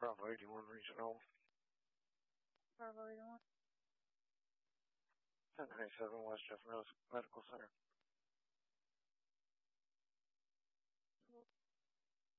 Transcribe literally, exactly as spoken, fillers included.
Bravo eighty-one Regional. Bravo eighty-one. ten ninety-seven West Jeff Rose Medical Center.